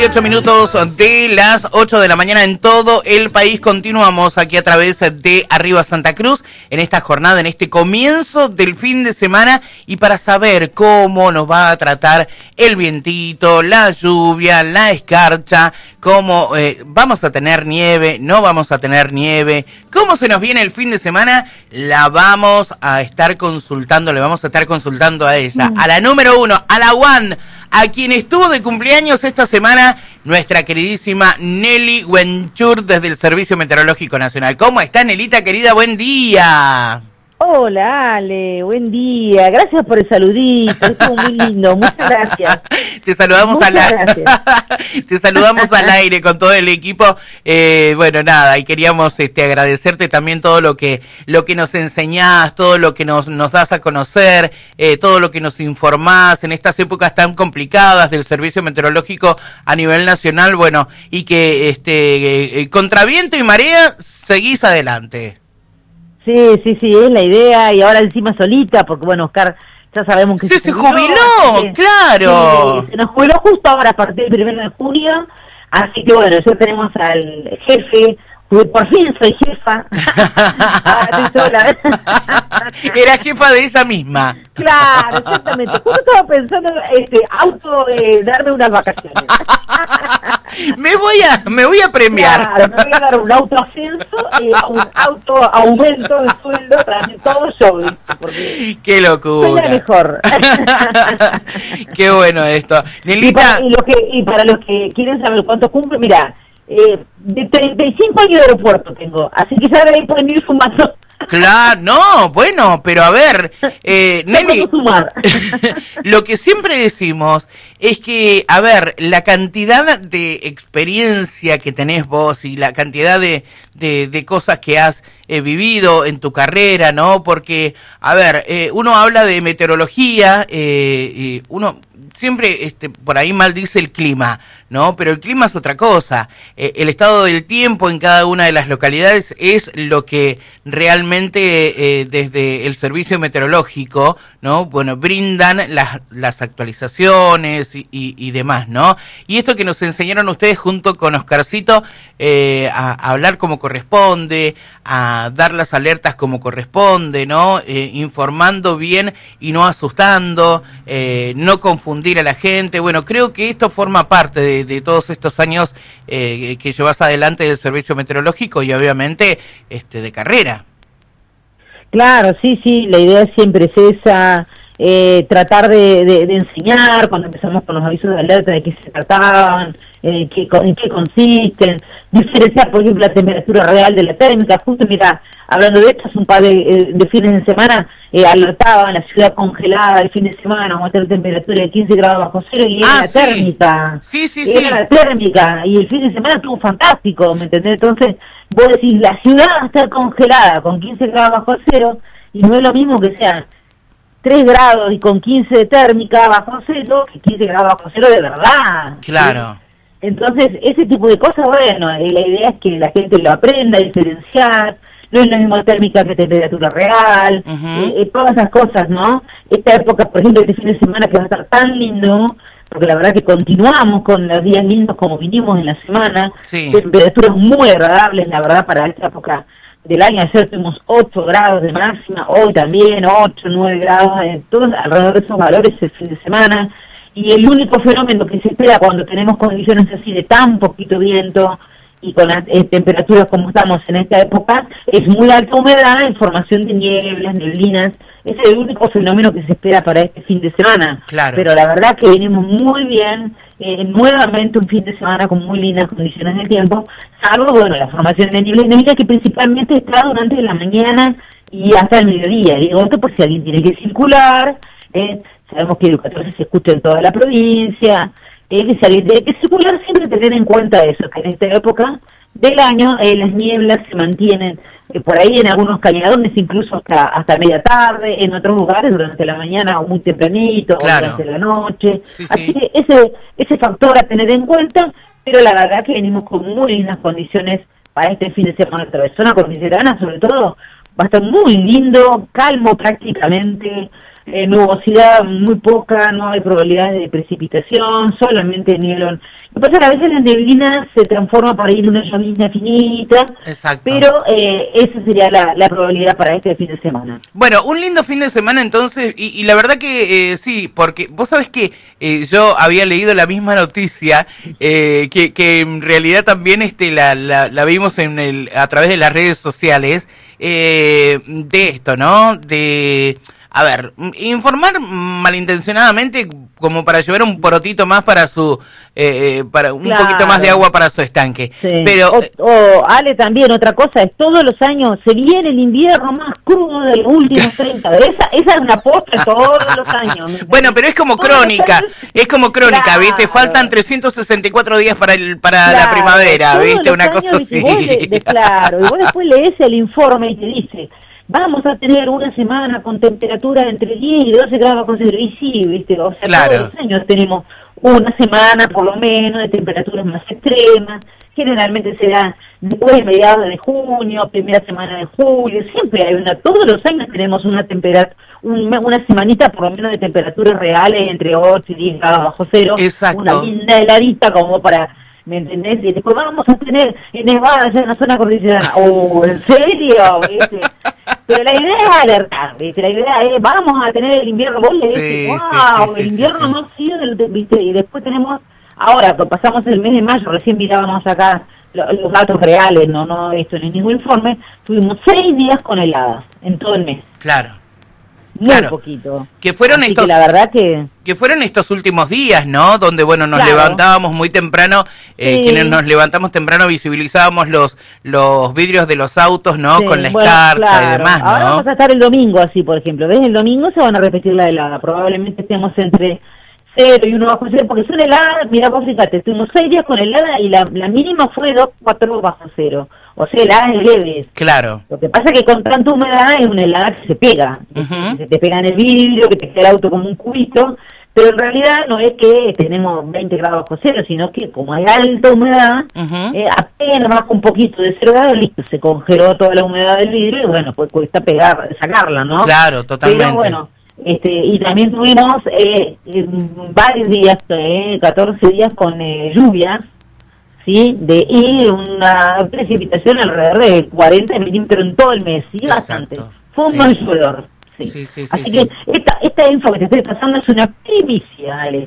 8 minutos de las 8 de la mañana en todo el país. Continuamos aquí a través de Arriba Santa Cruz en esta jornada, en este comienzo del fin de semana, y para saber cómo nos va a tratar el vientito, la lluvia, la escarcha, cómo vamos a tener nieve, no vamos a tener nieve, cómo se nos viene el fin de semana, la vamos a estar consultando, le vamos a estar consultando a ella, a la número uno, a la one, a quien estuvo de cumpleaños esta semana, nuestra queridísima Nelly Wenchur desde el Servicio Meteorológico Nacional. ¿Cómo está, Nelita, querida? Buen día. Hola, Ale, buen día. Gracias por el saludito, estuvo muy lindo, muchas gracias. Te saludamos te saludamos al aire con todo el equipo. Bueno, nada, y queríamos agradecerte también todo lo que nos enseñás, todo lo que nos das a conocer, todo lo que nos informás en estas épocas tan complicadas del Servicio Meteorológico a nivel nacional. Bueno, y que contra viento y marea seguís adelante. Sí, es la idea, y ahora encima solita, porque bueno, Oscar, ya sabemos que se jubiló, claro. Sí, se nos jubiló justo ahora a partir del 1 de junio, así que bueno, ya tenemos al jefe, por fin soy jefa. Estoy sola. Era jefa de esa misma. Claro, exactamente. Justo estaba pensando darme unas vacaciones. Me voy a premiar. Claro, me voy a dar un auto ascenso y un auto aumento de sueldo tras todo yo, ¿viste? Porque qué locura. soy la mejor. Qué bueno esto. Nelita. Y para los que quieren saber cuánto cumple, mira, de 35 años de aeropuerto tengo, así que ya de ahí pueden ir sumando. Claro, no, bueno, pero a ver, Nelly, lo que siempre decimos es que, a ver, la cantidad de experiencia que tenés vos y la cantidad de cosas que has vivido en tu carrera, ¿no? Porque, a ver, uno habla de meteorología, uno siempre por ahí maldice el clima, ¿no? Pero el clima es otra cosa. El estado del tiempo en cada una de las localidades es lo que realmente desde el servicio meteorológico, ¿no? Bueno, brindan las actualizaciones y demás, ¿no? Y esto que nos enseñaron ustedes junto con Oscarcito, a hablar como corresponde, a dar las alertas como corresponde, ¿no? Informando bien y no asustando, no confundir a la gente. Bueno, creo que esto forma parte de todos estos años que llevas adelante del servicio meteorológico y obviamente de carrera. Claro, sí, la idea siempre es esa, tratar de enseñar cuando empezamos con los avisos de alerta de qué se trataban, en qué consisten, diferenciar, por ejemplo, la temperatura real de la térmica. Justo, mira, hablando de esto, hace un par de fines de semana alertaban la ciudad congelada el fin de semana, vamos a tener temperatura de 15 grados bajo cero y era la térmica. Sí. Era la térmica, y el fin de semana estuvo fantástico, ¿me entendés? Entonces, vos decís, la ciudad va a estar congelada con 15 grados bajo cero, y no es lo mismo que sea 3 grados y con 15 de térmica bajo cero, que 15 grados bajo cero de verdad. Claro. ¿Sí? Entonces, ese tipo de cosas, bueno, la idea es que la gente lo aprenda a diferenciar, no es la misma térmica que temperatura real, todas esas cosas, ¿no? Esta época, por ejemplo, este fin de semana que va a estar tan lindo, porque la verdad que continuamos con los días lindos como vinimos en la semana, temperaturas muy agradables, la verdad, para esta época del año. Ayer tuvimos 8 grados de máxima, hoy también 8, 9 grados, todos alrededor de esos valores el fin de semana. Y el único fenómeno que se espera cuando tenemos condiciones así de tan poquito viento y con las temperaturas como estamos en esta época, es muy alta humedad, formación de nieblas, neblinas. Ese es el único fenómeno que se espera para este fin de semana. Claro. Pero la verdad que venimos muy bien, nuevamente un fin de semana con muy lindas condiciones del tiempo, salvo, bueno, la formación de nieblas que principalmente está durante la mañana y hasta el mediodía. Digo esto por si alguien tiene que circular, sabemos que el 14 se escucha en toda la provincia, que si alguien tiene que circular, siempre tener en cuenta eso, que en esta época del año las nieblas se mantienen por ahí en algunos cañadones incluso hasta media tarde, en otros lugares durante la mañana o muy tempranito, o durante la noche. Así que ese factor a tener en cuenta, pero la verdad que venimos con muy lindas condiciones para este fin de semana. Nuestra zona cordillerana, sobre todo, va a estar muy lindo, calmo prácticamente, nubosidad muy poca, no hay probabilidades de precipitación, solamente niebla. Lo que pasa es que a veces la neblina se transforma por ahí en una llovizna finita. Exacto. Pero esa sería la probabilidad para este fin de semana. Bueno, un lindo fin de semana entonces, y la verdad que sí, porque vos sabés que yo había leído la misma noticia, que en realidad también la vimos a través de las redes sociales, de esto, ¿no? A ver, informar malintencionadamente como para llevar un porotito más para para un poquito más de agua para su estanque. Sí. Pero Ale, también otra cosa, es todos los años se viene el invierno más crudo de los últimos 30. Esa es una posta todos los años. Bueno, pero es como crónica, claro. ¿Viste? Faltan 364 días para la primavera, ¿viste? Una cosa así. Claro, y vos después lees el informe y te dice, vamos a tener una semana con temperatura entre 10 y 12 grados bajo cero. Y sí, ¿viste? O sea, claro. Todos los años tenemos una semana por lo menos de temperaturas más extremas. Generalmente se da después de mediados de junio, primera semana de julio. Siempre hay todos los años tenemos una semanita por lo menos de temperaturas reales entre 8 y 10 grados bajo cero. Exacto. Una linda heladita como para... ¿Me entendés? Y después vamos a tener nevada en la zona cordillerana. ¡Oh, en serio! ¿Viste? Pero la idea es alertar, ¿viste? La idea es, vamos a tener el invierno. Vos le decís, wow, el invierno no ha sido, ¿viste? Y después tenemos, ahora, pasamos el mes de mayo, recién mirábamos acá los datos reales, no esto en ningún informe, tuvimos 6 días con heladas en todo el mes. Claro. Muy poquito. Que fueron Así que la verdad que fueron estos últimos días, ¿no? Donde, bueno, nos levantábamos muy temprano, sí. Quienes nos levantamos temprano visibilizábamos los vidrios de los autos, ¿no? Sí, con la escarcha y demás, ¿no? Ahora vamos a estar el domingo así, por ejemplo. ¿Ves? El domingo se van a repetir la helada. Probablemente estemos entre 0 y 1 bajo cero, porque son heladas, mira vos fíjate, estuvimos 6 días con helada y la mínima fue 2,4 bajo cero. O sea, heladas leves. Claro. Lo que pasa es que con tanta humedad es una helada que se pega. Se te pega en el vidrio, que te queda el auto como un cubito. Pero en realidad no es que tenemos 20 grados bajo cero, sino que como hay alta humedad, apenas baja un poquito de 0 grados, listo, se congeló toda la humedad del vidrio y bueno, pues cuesta sacarla, ¿no? Claro, totalmente. Pero bueno, y también tuvimos varios días, 14 días con lluvias, ¿sí? Y una precipitación alrededor de 40 milímetros en todo el mes, ¿sí? Bastante. Fue un buen llover. Sí. Así que esta info que te estoy pasando es una primicia, Ale.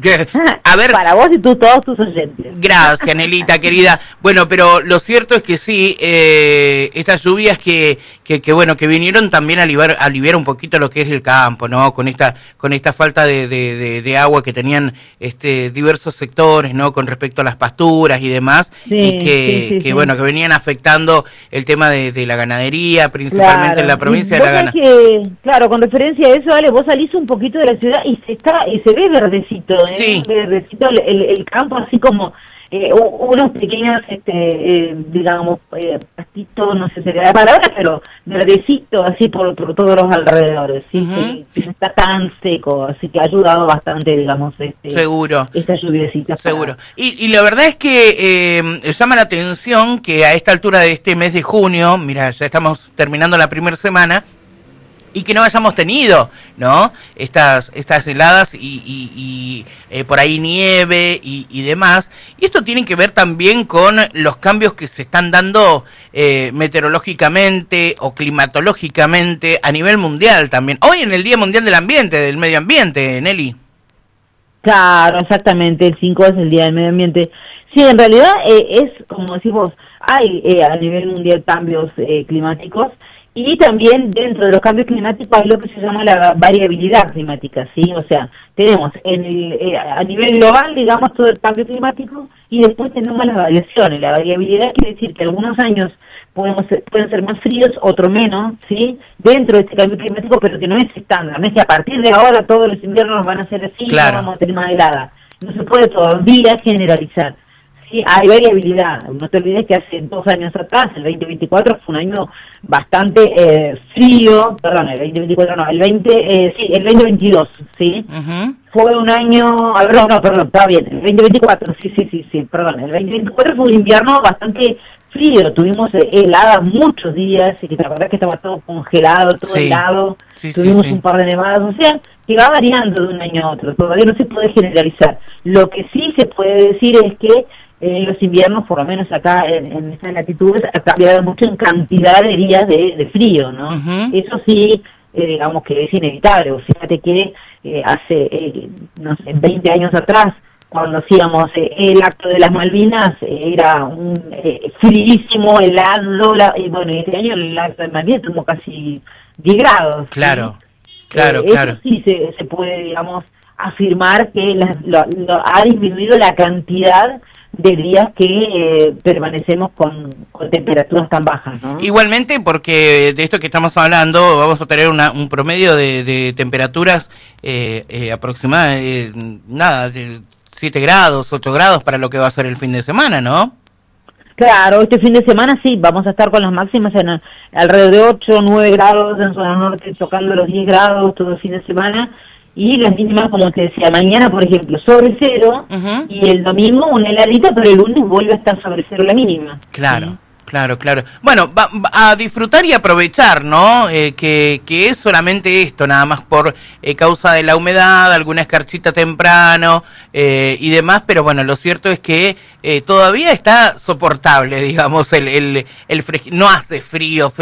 A ver, para vos y todos tus oyentes. Gracias, Nelita, querida. Bueno, pero lo cierto es que sí, estas lluvias que vinieron también a aliviar un poquito lo que es el campo, ¿no? Con esta falta de agua que tenían diversos sectores, ¿no? Con respecto a las pasturas y demás, y que venían afectando el tema de la ganadería, principalmente en la provincia de La Ganadería. Claro, con referencia a eso, Ale, vos salís un poquito de la ciudad y se ve verdecito. Sí. Verdecito el campo, así como unos pequeños, digamos, pastitos, no sé si era la palabra, pero verdecito, así por todos los alrededores, ¿sí? Que no está tan seco, así que ha ayudado bastante, digamos, seguro. Esta lluviecita. Seguro. Y la verdad es que llama la atención que a esta altura de este mes de junio, mira, ya estamos terminando la primera semana, y que no hayamos tenido, ¿no? Estas heladas y por ahí nieve y demás. Y esto tiene que ver también con los cambios que se están dando meteorológicamente o climatológicamente a nivel mundial también. Hoy en el Día Mundial del Ambiente, del Medio Ambiente, Nelly. Claro, exactamente, el 5 es el Día del Medio Ambiente. Sí, en realidad es, como decís vos, hay a nivel mundial cambios climáticos. Y también dentro de los cambios climáticos hay lo que se llama la variabilidad climática, ¿sí? O sea, tenemos a nivel global, digamos, todo el cambio climático y después tenemos las variaciones. La variabilidad quiere decir que algunos años pueden ser más fríos, otros menos, ¿sí? Dentro de este cambio climático, pero que no es estándar. No es que a partir de ahora todos los inviernos van a ser así, claro. No vamos a tener más helada. No se puede todavía generalizar. sí, hay variabilidad. No te olvides que hace 2 años atrás, el 2024 fue un año bastante frío, perdón, el 2024 no, el 2022, ¿sí? Fue un año, perdón, está bien, el 2024, sí, perdón, el 2024 fue un invierno bastante frío, tuvimos heladas muchos días, y que la verdad que estaba todo congelado, todo helado, tuvimos un par de nevadas, o sea, que va variando de un año a otro, todavía no se puede generalizar. Lo que sí se puede decir es que los inviernos, por lo menos acá en estas latitudes, ha cambiado mucho en cantidad de días de frío, ¿no? Eso sí, digamos que es inevitable. Fíjate que hace, no sé, 20 años atrás, cuando hacíamos el acto de las Malvinas, era un fríísimo, helado, y bueno, este año el acto de Malvinas tuvo casi 10 grados. Claro, ¿sí? claro. Eso sí se puede, digamos, afirmar que ha disminuido la cantidad de días que permanecemos con temperaturas tan bajas, ¿no? Igualmente, porque de esto que estamos hablando, vamos a tener un promedio de temperaturas aproximadas, de 7 grados, 8 grados para lo que va a ser el fin de semana, ¿no? Claro, este fin de semana sí, vamos a estar con las máximas en alrededor de 8 o 9 grados en zona norte, tocando los 10 grados todo el fin de semana. Y las mínimas, como te decía, mañana, por ejemplo, sobre 0, y el domingo una heladita, pero el lunes vuelve a estar sobre 0 la mínima. Claro, ¿sí? claro. Bueno, a disfrutar y aprovechar, ¿no? Que es solamente esto, nada más por causa de la humedad, alguna escarchita temprano y demás, pero bueno, lo cierto es que todavía está soportable, digamos, el fresco. No hace frío,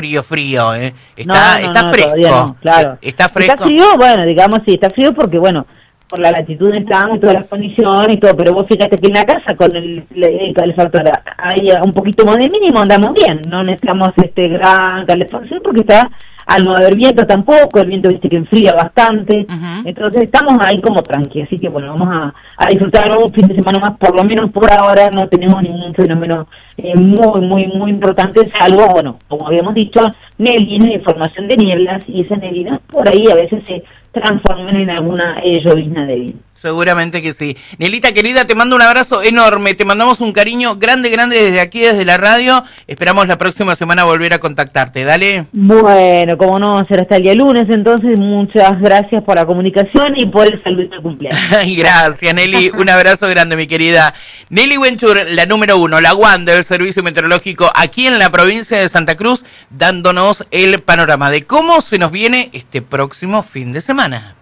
está fresco. No, claro. Está fresco. Está frío, bueno, digamos, sí, está frío porque, bueno, por la latitud estamos y todas las condiciones y todo, pero vos fíjate que en la casa con el calefactor hay un poquito más de mínimo, andamos bien, no necesitamos gran calefacción porque está, al no haber viento tampoco, el viento viste que enfría bastante, entonces estamos ahí como tranqui, así que bueno, vamos a disfrutar un fin de semana más, por lo menos por ahora no tenemos ningún fenómeno muy importante, salvo, bueno, como habíamos dicho, neblina y formación de nieblas, y esas neblinas por ahí a veces se transformen en alguna llovizna débil. Seguramente que sí. Nelita querida, te mando un abrazo enorme, te mandamos un cariño grande desde aquí, desde la radio. Esperamos la próxima semana volver a contactarte, dale. Bueno, como no, será hasta el día lunes, entonces muchas gracias por la comunicación y por el saludo de cumpleaños. Gracias, Nelly, un abrazo grande, mi querida. Nelly Wenchur, la número 1, la WAN del Servicio Meteorológico aquí en la provincia de Santa Cruz, dándonos el panorama de cómo se nos viene este próximo fin de semana.